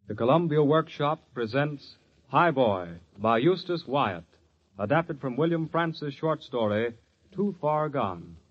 The Columbia Workshop presents High Boy by Eustace Wyatt, adapted from William Francis' short story, Too Far Gone.